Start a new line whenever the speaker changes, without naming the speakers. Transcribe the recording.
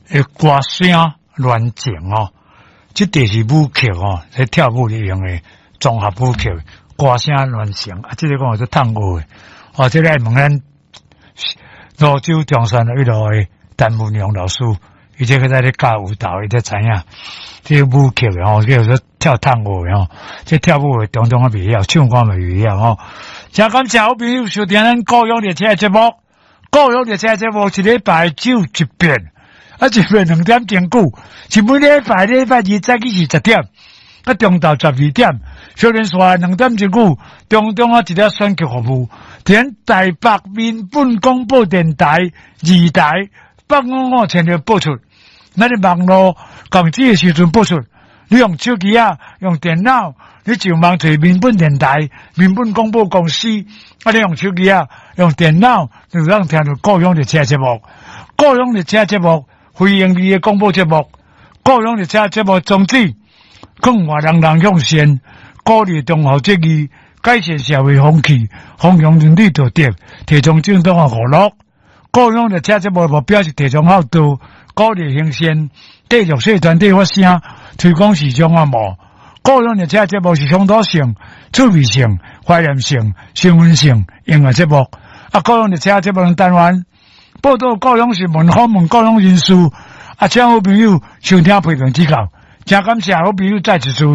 歌声乱情哦，这第是舞曲哦，在跳舞里用的综合舞曲，歌声乱情啊，这个讲是唱歌的。哦，这个问咱泸州中山的一路的陈文良老师，伊这个在咧教舞蹈，伊才知影这个舞曲哦，叫做跳探舞的哦，这跳舞的种种啊袂晓，唱歌嘛袂晓哦。真感谢好朋友收听咱高雄列车节目，高雄列车节目一礼拜只有一遍，啊一遍2点钟久，是每礼拜二早起是10点，啊中昼12点，小连续2点钟久，中啊一条选曲服务，连台北民本广播电台2台855全部播出，咱的网络讲这个时阵播出，你用手机啊，用电脑。你上网找民本电台、民本广播公司，啊！你用手机啊，用电脑，就能听到高雄列车节目。高雄列车节目非盈利的广播节目，高雄列车节目宗旨，更话人人向善，鼓励同学节义，改善社会风气，弘扬伦理道德，提倡正当的娱乐。高雄列车节目目标是提倡孝道，鼓励行善，继续社团体发声，推广市场项目。高雄列车节目是乡土性、趣味性、怀念性、新闻性音乐节目。啊，高雄列车节目单元报道高雄新闻，访问高雄人士。啊，请好朋友收听批评指教。真感谢好朋友再次